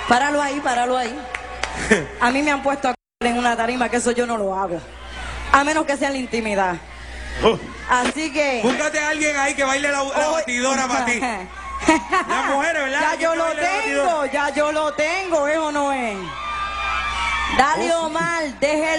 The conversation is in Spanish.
Páralo ahí, páralo ahí. A mí me han puesto a en una tarima, que eso yo no lo hago. A menos que sea en la intimidad. Así que... Búscate a alguien ahí que baile la batidora para ti. Las mujeres, ¿verdad? Ya yo lo tengo, ¿es o no es? Dale, Omar, deje